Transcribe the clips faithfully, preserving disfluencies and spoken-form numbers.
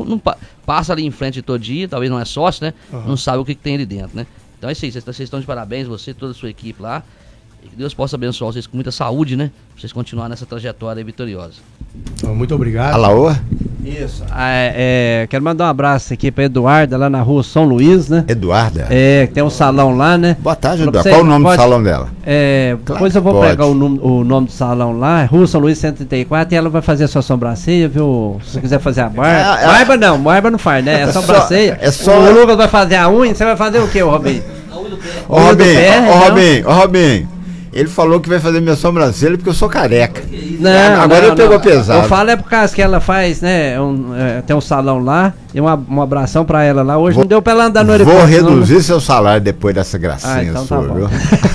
não pa, passa ali em frente todo dia, talvez não é sócio, né? Uhum. Não sabe o que, que tem ali dentro, né? Então é isso aí, vocês, vocês estão de parabéns, você e toda a sua equipe lá. E que Deus possa abençoar vocês com muita saúde, né? Pra vocês continuarem nessa trajetória vitoriosa. Muito obrigado. Alaô? Isso. É, é, quero mandar um abraço aqui pra Eduarda, lá na rua São Luís, né? Eduarda? É, tem um salão lá, né? Boa tarde, Eduarda. Qual o nome pode, do salão dela? É, claro, depois eu vou pode. pegar o nome, o nome do salão lá, Rua São Luís cento e trinta e quatro, e ela vai fazer a sua sobrancelha, viu? Se você quiser fazer a barba. É, barba não, barba não faz, né? É, é sobrancelha. Só, é só... O Lucas vai fazer a unha, você vai fazer o quê, Robinho? A unha do pé. Ô, Robinho, ô, Robinho, ô, Robinho. Ele falou que vai fazer minha sobrancelha porque eu sou careca. Não, agora não, eu pegou não. pesado. Eu falo é por causa que ela faz, né? Um, é, tem um salão lá e uma, um abração pra ela lá. Hoje vou, não deu pra ela andar no aeroporto. Vou reduzir não, seu salário depois dessa gracinha ah, então sua, tá viu?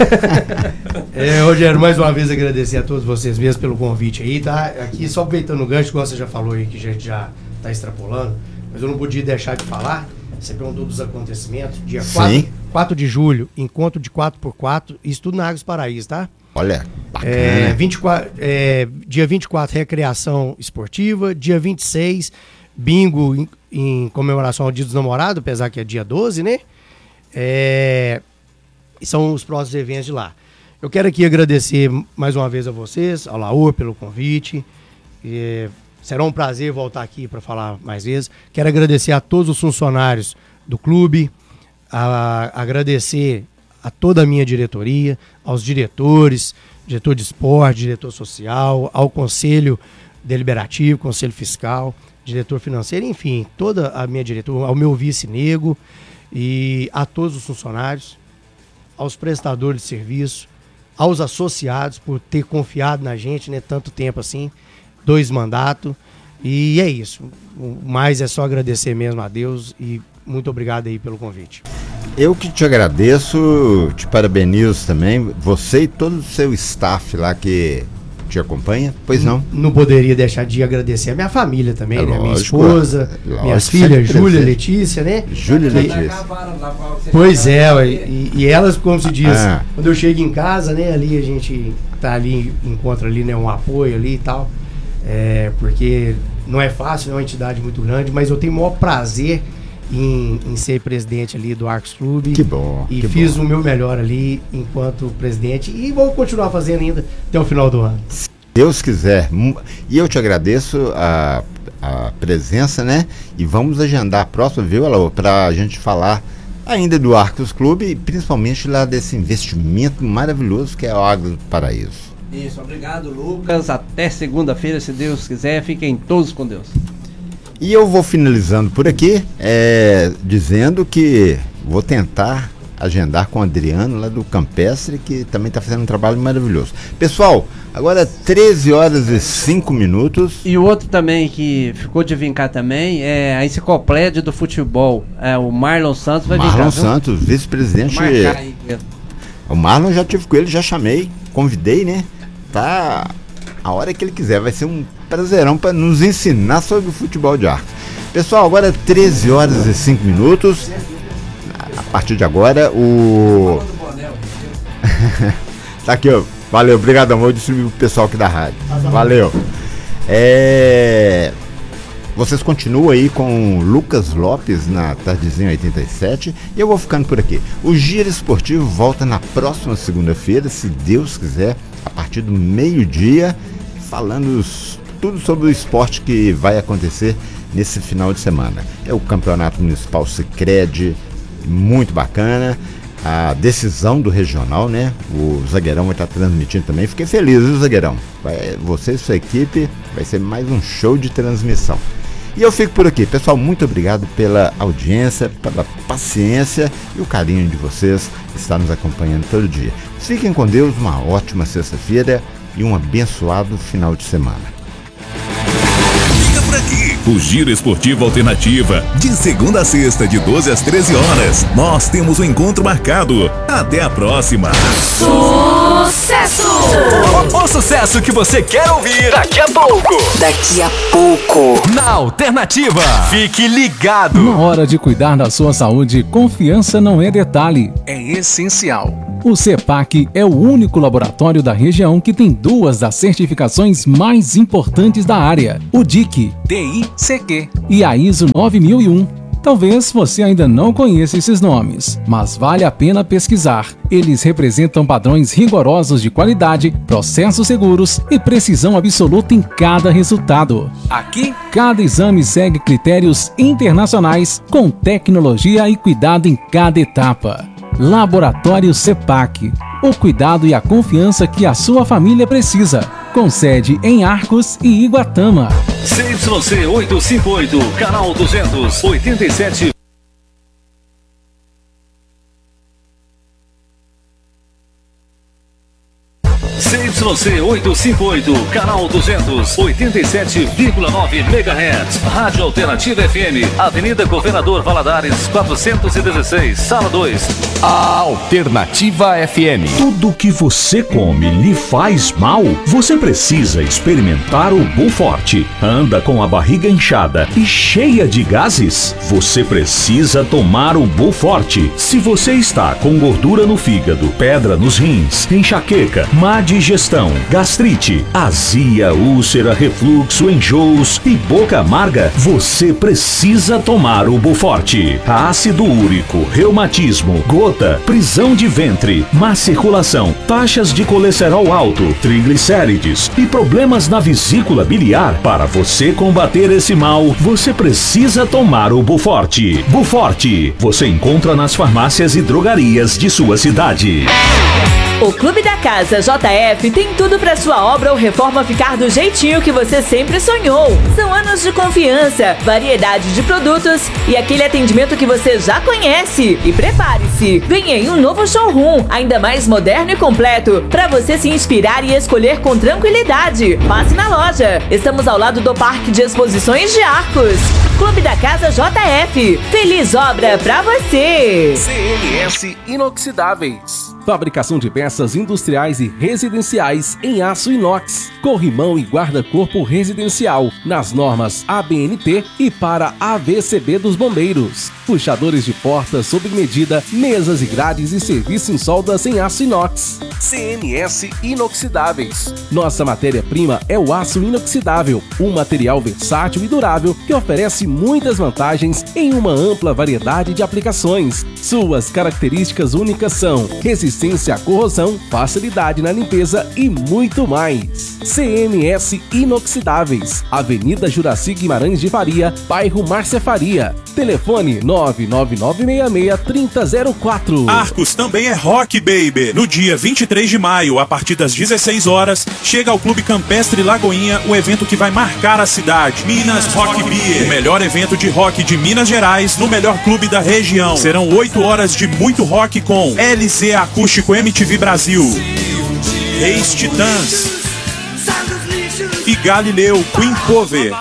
é, Rogério, mais uma vez agradecer a todos vocês mesmo pelo convite aí, tá? Aqui só aproveitando o gancho, como você já falou aí que a gente já tá extrapolando, mas eu não podia deixar de falar. Você perguntou dos acontecimentos. Dia quatro de julho, encontro de quatro por quatro, isso tudo na Águas Paraíso, tá? Olha, bacana. É, vinte e quatro, é, dia vinte e quatro, recreação esportiva. Dia vinte e seis, bingo em, em comemoração ao Dia dos Namorados, apesar que é dia doze, né? É, são os próximos eventos de lá. Eu quero aqui agradecer mais uma vez a vocês, ao Laú, pelo convite. É, será um prazer voltar aqui para falar mais vezes. Quero agradecer a todos os funcionários do clube, a, a agradecer a toda a minha diretoria, aos diretores, diretor de esporte, diretor social, ao conselho deliberativo, conselho fiscal, diretor financeiro, enfim, toda a minha diretoria, ao meu vice-nego e a todos os funcionários, aos prestadores de serviço, aos associados por ter confiado na gente, né, tanto tempo assim, dois mandatos, e é isso. O mais é só agradecer mesmo a Deus e muito obrigado aí pelo convite. Eu que te agradeço, te parabenizo também, você e todo o seu staff lá que te acompanha, pois não? Não poderia deixar de agradecer a minha família também, é né? Lógico, minha esposa, lógico, minhas filhas, Júlia, Letícia, né? Júlia e Letícia. Pois é, e, e elas, como se diz, ah. quando eu chego em casa, né, ali a gente tá ali, encontra ali, né, um apoio ali e tal, é, porque não é fácil, é uma entidade muito grande, mas eu tenho o maior prazer Em, em ser presidente ali do Arcos Clube. Que bom. E que fiz bom. o meu melhor ali enquanto presidente e vou continuar fazendo ainda até o final do ano. Se Deus quiser. E eu te agradeço a, a presença, né? E vamos agendar a próxima, viu, Alaô, pra gente falar ainda do Arcos Clube e principalmente lá desse investimento maravilhoso que é o Águas do Paraíso. Isso, obrigado, Lucas. Até segunda-feira, se Deus quiser. Fiquem todos com Deus. E eu vou finalizando por aqui, é, dizendo que vou tentar agendar com o Adriano lá do Campestre, que também está fazendo um trabalho maravilhoso. Pessoal, agora treze horas e cinco minutos. E o outro também que ficou de vir cá também é a enciclopédia do futebol. É, o Marlon Santos vai vir cá. Marlon Santos, vice-presidente. O Marlon já tive com ele, já chamei, convidei, né? Tá a hora que ele quiser, vai ser um prazerão para nos ensinar sobre o futebol de Arcos. Pessoal, agora treze horas e cinco minutos. A partir de agora, o... tá aqui, ó. Valeu, obrigado, amor. Eu distribuí o pessoal aqui da rádio. Valeu. É... Vocês continuam aí com o Lucas Lopes na Tardezinha oitenta e sete e eu vou ficando por aqui. O Giro Esportivo volta na próxima segunda-feira, se Deus quiser, a partir do meio-dia, falando tudo sobre o esporte que vai acontecer nesse final de semana. É o Campeonato Municipal Sicredi, muito bacana. A decisão do regional, né? O Zagueirão vai estar transmitindo também. Fiquei feliz, viu, Zagueirão? Vai, você e sua equipe, vai ser mais um show de transmissão. E eu fico por aqui. Pessoal, muito obrigado pela audiência, pela paciência e o carinho de vocês que estão nos acompanhando todo dia. Fiquem com Deus, uma ótima sexta-feira e um abençoado final de semana. Aqui, o Giro Esportivo Alternativa, de segunda a sexta, de doze às treze horas. Nós temos um encontro marcado. Até a próxima. Sucesso! O, o sucesso que você quer ouvir daqui a pouco. Daqui a pouco. Na Alternativa. Fique ligado. Na hora de cuidar da sua saúde, confiança não é detalhe, é essencial. O CEPAC é o único laboratório da região que tem duas das certificações mais importantes da área, o D I C, D I C Q e a ISO nove mil e um. Talvez você ainda não conheça esses nomes, mas vale a pena pesquisar. Eles representam padrões rigorosos de qualidade, processos seguros e precisão absoluta em cada resultado. Aqui, cada exame segue critérios internacionais com tecnologia e cuidado em cada etapa. Laboratório CEPAC. O cuidado e a confiança que a sua família precisa. Com sede em Arcos e Iguatama. C Y C oitocentos e cinquenta e oito, canal duzentos e oitenta e sete. C Y C oitocentos e cinquenta e oito, canal duzentos e oitenta e sete vírgula nove megahertz. Rádio Alternativa F M, Avenida Governador Valadares, quatrocentos e dezesseis, sala dois. A Alternativa F M. Tudo que você come lhe faz mal? Você precisa experimentar o Buforte. Anda com a barriga inchada e cheia de gases? Você precisa tomar o Buforte. Se você está com gordura no fígado, pedra nos rins, enxaqueca, má digestão, gastrite, azia, úlcera, refluxo, enjoos e boca amarga, você precisa tomar o Buforte. Ácido úrico, reumatismo, gota, prisão de ventre, má circulação, taxas de colesterol alto, triglicérides e problemas na vesícula biliar. Para você combater esse mal, você precisa tomar o Buforte. Buforte, você encontra nas farmácias e drogarias de sua cidade. O Clube da Casa J F tem tudo para sua obra ou reforma ficar do jeitinho que você sempre sonhou. São anos de confiança, variedade de produtos e aquele atendimento que você já conhece. E prepare-se, vem aí um novo showroom, ainda mais moderno e completo, para você se inspirar e escolher com tranquilidade. Passe na loja. Estamos ao lado do Parque de Exposições de Arcos. Clube da Casa J F. Feliz obra para você. C M S Inoxidáveis. Fabricação de peças industriais e residenciais em aço inox, corrimão e guarda-corpo residencial, nas normas A B N T e para A V C B dos bombeiros. Puxadores de portas sob medida, mesas e grades e serviço em soldas em aço inox. C M S Inoxidáveis. Nossa matéria-prima é o aço inoxidável, um material versátil e durável que oferece muitas vantagens em uma ampla variedade de aplicações. Suas características únicas são resistência à corrosão, facilidade na limpeza e muito mais. C M S Inoxidáveis, Avenida Juraci Guimarães de Faria, bairro Márcia Faria. Telefone nove nove nove seis seis, três zero zero quatro. Arcos também é rock, baby. No dia vinte e três de maio, a partir das dezesseis horas, chega ao Clube Campestre Lagoinha o evento que vai marcar a cidade. Minas Rock Beer, o melhor evento de rock de Minas Gerais, no melhor clube da região. Serão oito horas de muito rock com L Z Acústico M T V Brasil, Reis Titãs e Galileu Queen Cover.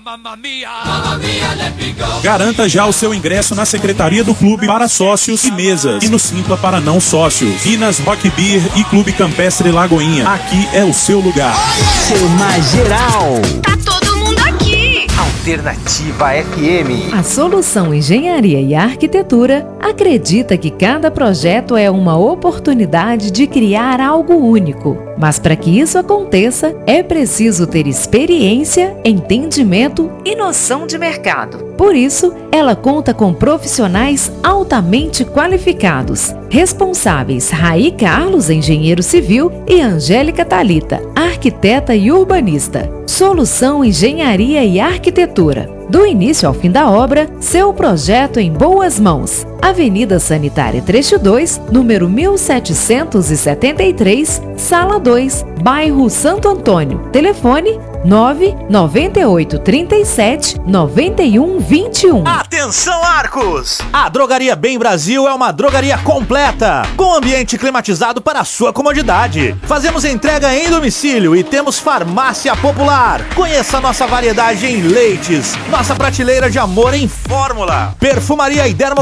Garanta já o seu ingresso na secretaria do clube para sócios e mesas e no Simpla para não sócios. Minas Rock Beer e Clube Campestre Lagoinha. Aqui é o seu lugar. Chama geral. Tá todo mundo aqui. Alternativa F M. A Solução Engenharia e Arquitetura acredita que cada projeto é uma oportunidade de criar algo único. Mas para que isso aconteça, é preciso ter experiência, entendimento e noção de mercado. Por isso, ela conta com profissionais altamente qualificados, responsáveis Raí Carlos, engenheiro civil, e Angélica Thalita, arquiteta e urbanista. Solução Engenharia e Arquitetura. Do início ao fim da obra, seu projeto em boas mãos. Avenida Sanitária Trecho dois, número mil setecentos e setenta e três, Sala dois, bairro Santo Antônio. Telefone nove nove oito três sete nove um dois um. Atenção, Arcos! A Drogaria Bem Brasil é uma drogaria completa, com ambiente climatizado para a sua comodidade. Fazemos entrega em domicílio e temos farmácia popular. Conheça nossa variedade em leites, nossa prateleira de amor em fórmula, perfumaria e dermocosméticos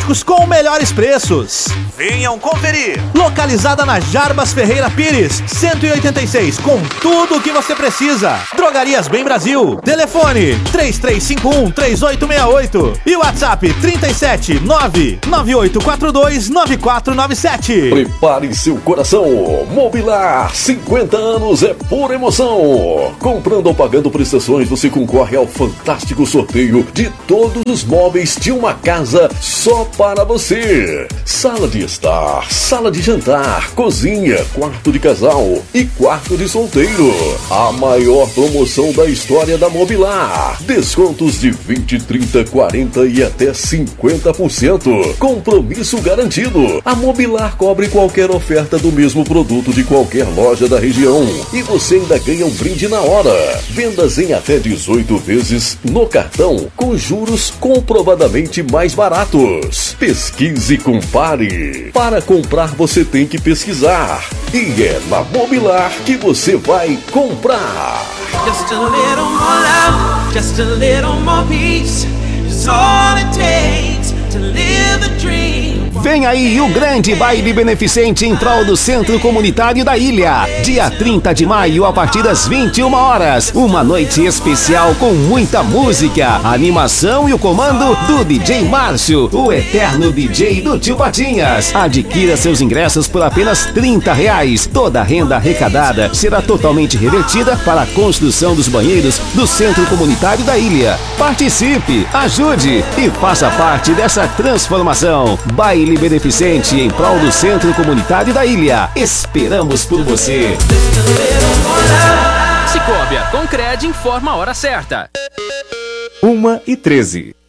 eletrodomésticos com melhores preços. Venham conferir. Localizada na Jarbas Ferreira Pires, cento e oitenta e seis, com tudo o que você precisa. Drogarias Bem Brasil. Telefone três três cinco um, três oito seis oito e WhatsApp trinta e sete, nove nove oito quatro dois, nove quatro nove sete. Prepare seu coração. Mobilar, cinquenta anos é pura emoção. Comprando ou pagando prestações, você concorre ao fantástico sorteio de todos os móveis de uma casa só para você. Sala de estar, sala de jantar, cozinha, quarto de casal e quarto de solteiro. A maior promoção da história da Mobilar. Descontos de vinte, trinta, quarenta e até cinquenta por cento. Compromisso garantido. A Mobilar cobre qualquer oferta do mesmo produto de qualquer loja da região. E você ainda ganha um brinde na hora. Vendas em até dezoito vezes no cartão, com juros comprovadamente mais baratos. Pesquise e compare. Para comprar você tem que pesquisar. E é na Mobilar que você vai comprar. Just a little more love, just a little more peace. It's all it takes to live a dream. Vem aí o grande baile beneficente em prol do Centro Comunitário da Ilha. Dia trinta de maio, a partir das vinte e uma horas. Uma noite especial com muita música, animação e o comando do D J Márcio, o eterno D J do Tio Patinhas. Adquira seus ingressos por apenas trinta reais. Toda a renda arrecadada será totalmente revertida para a construção dos banheiros do Centro Comunitário da Ilha. Participe, ajude e faça parte dessa transformação. Baile beneficente em prol do Centro Comunitário da Ilha. Esperamos por você. Cicobi, a Concred informa a hora certa. uma e treze.